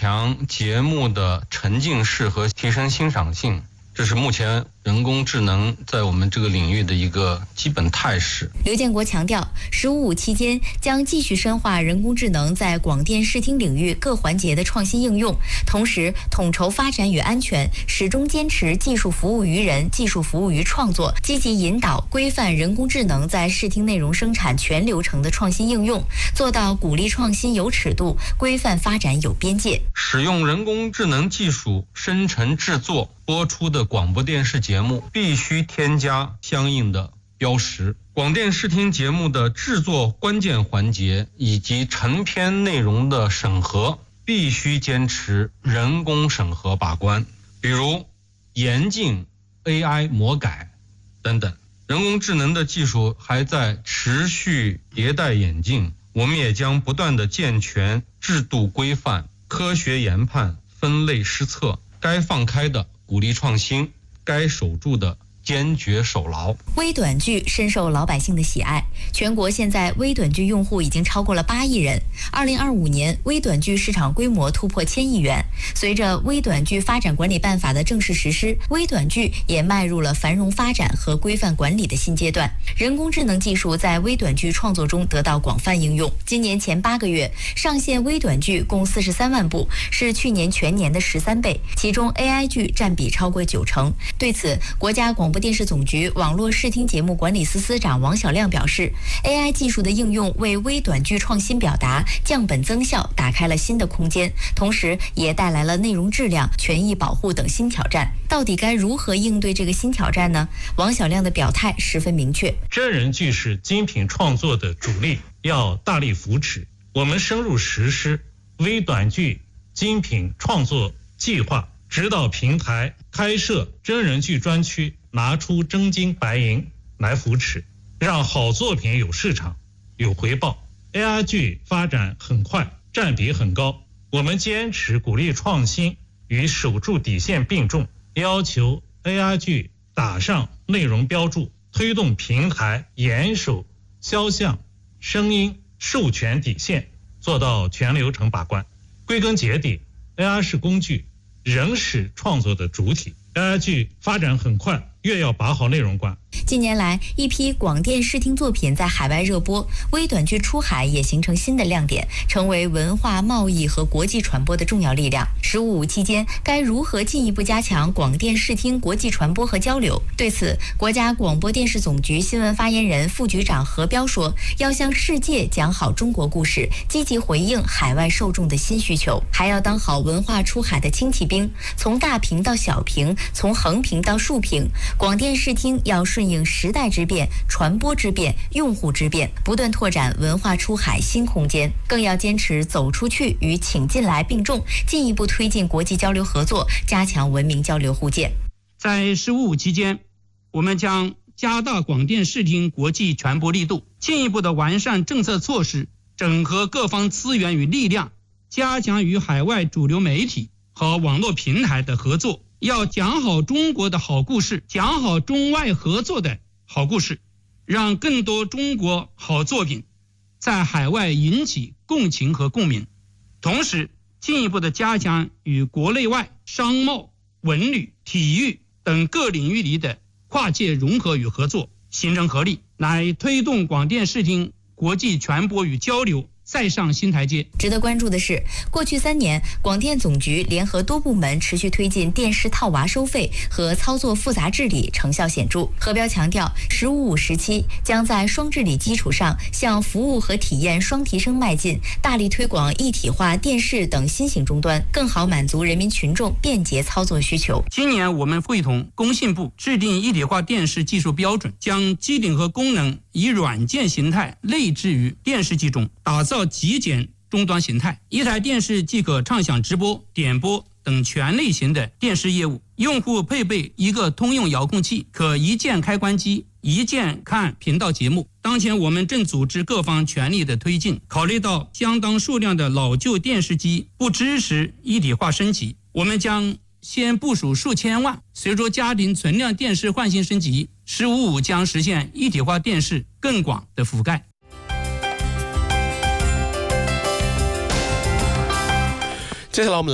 强节目的沉浸式和提升欣赏性，这是目前人工智能在我们这个领域的一个基本态势。 刘建国强调，“15+5”期间将继续深化人工智能在广电视听领域各环节的创新应用，同时统筹发展与安全，始终坚持技术服务于人、技术服务于创作，积极引导规范人工智能在视听内容生产全流程的创新应用，做到鼓励创新有尺度，规范发展有边界。 使用人工智能技术生成制作播出的广播电视节目必须添加相应的标识。广电视听节目的制作关键环节以及成片内容的审核必须坚持人工审核把关，比如严禁 AI 魔改等等。人工智能的技术还在持续迭代演进，我们也将不断地健全制度规范，科学研判，分类施策，该放开的鼓励创新，该守住的坚决守牢。 微短剧深受老百姓的喜爱，全国现在微短剧用户已经超过了8亿人。2025年，微短剧市场规模突破1000亿元。随着《微短剧发展管理办法》的正式实施，微短剧也迈入了繁荣发展和规范管理的新阶段。人工智能技术在微短剧创作中得到广泛应用。今年前8个月，上线微短剧共43万部，是去年全年的13倍，其中 AI 剧占比超过90%。对此，国家广播电视总局网络视听节目管理司司长王晓亮表示， AI 技术的应用为微短剧创新表达、降本增效打开了新的空间，同时也带来了内容质量、权益保护等新挑战。到底该如何应对这个新挑战呢？王晓亮的表态十分明确： 真人剧是精品创作的主力，要大力扶持。我们深入实施微短剧精品创作计划，指导平台开设真人剧专区，拿出真金白银来扶持，让好作品有市场、有回报。AI 剧发展很快，占比很高，我们坚持鼓励创新与守住底线并重，要求 AI 剧打上内容标注，推动平台严守肖像、声音、授权底线，做到全流程把关。归根结底， AI 是工具，人是创作的主体。AI 剧发展很快，越要把好内容关。 近年来，一批广电视听作品在海外热播，微短剧出海也形成新的亮点，成为文化贸易和国际传播的重要力量。15+5期间，该如何进一步加强广电视听国际传播和交流？对此，国家广播电视总局新闻发言人、副局长何彪说，要向世界讲好中国故事，积极回应海外受众的新需求，还要当好文化出海的轻骑兵，从大屏到小屏，从横屏到竖屏，广电视听要顺应时代之变、传播之变、用户之变，不断拓展文化出海新空间，更要坚持走出去与请进来并重，进一步推进国际交流合作，加强文明交流互鉴。 在15+5期间，我们将加大广电视听国际传播力度，进一步的完善政策措施，整合各方资源与力量，加强与海外主流媒体和网络平台的合作，要讲好中国的好故事，讲好中外合作的好故事，让更多中国好作品在海外引起共情和共鸣。同时，进一步的加强与国内外商贸、文旅、体育等各领域里的跨界融合与合作，形成合力，来推动广电视听国际传播与交流再上新台阶。 值得关注的是，过去3年，广电总局联合多部门持续推进电视套娃收费和操作复杂治理，成效显著。何彪强调，15+5时期将在双治理基础上，向服务和体验双提升迈进，大力推广一体化电视等新型终端，更好满足人民群众便捷操作需求。 今年我们会同工信部制定一体化电视技术标准，将机顶和功能以软件形态内置于电视机中，打造极简终端形态，一台电视即可畅享直播、点播等全类型的电视业务。用户配备一个通用遥控器，可一键开关机，一键看频道节目。当前我们正组织各方全力的推进，考虑到相当数量的老旧电视机不支持一体化升级，我们将先部署数千万，随着家庭存量电视换新升级，15+5将实现一体化电视更广的覆盖。 接下来我们